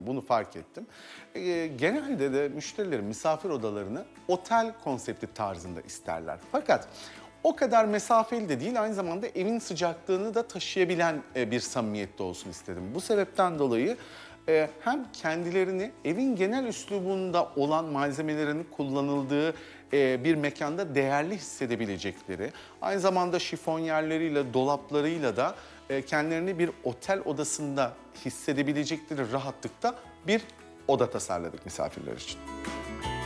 Bunu fark ettim. Genelde de müşterilerin misafir odalarını otel konsepti tarzında isterler. Fakat o kadar mesafeli de değil, aynı zamanda evin sıcaklığını da taşıyabilen bir samimiyette olsun istedim. Bu sebepten dolayı hem kendilerini evin genel üslubunda olan malzemelerin kullanıldığı bir mekanda değerli hissedebilecekleri, aynı zamanda şifonyerleriyle, dolaplarıyla da kendilerini bir otel odasında hissedebilecekleri rahatlıkta bir oda tasarladık misafirler için.